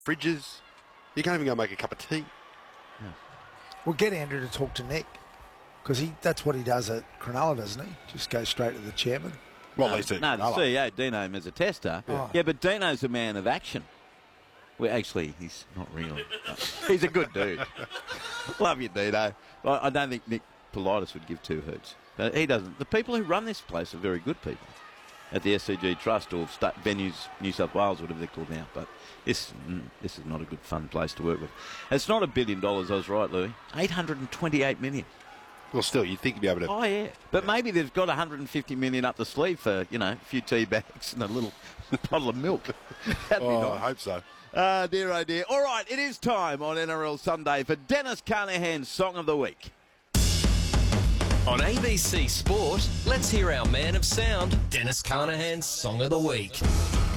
fridges. You can't even go make a cup of tea. We'll get Andrew to talk to Nick, because that's what he does at Cronulla, doesn't he? Just go straight to the chairman. Well, at least the CEO, Dino, him as a tester. Yeah, but Dino's a man of action. Well, actually, he's not really. He's a good dude. Love you, Dino. I don't think Nick Politis would give two hoots. But he doesn't. The people who run this place are very good people at the SCG Trust or Venues New South Wales, whatever they're called now. But this is not a good, fun place to work with. It's not $1 billion, I was right, Louis. 828 million. Well, still, you'd think you'd be able to... Oh, yeah. But maybe they've got 150 million up the sleeve for, a few tea bags and a little bottle of milk. That'd be nice. I hope so. Dear, oh dear. All right, it is time on NRL Sunday for Dennis Carnahan's Song of the Week. On ABC Sport, let's hear our man of sound, Dennis Carnahan's Song of the Week.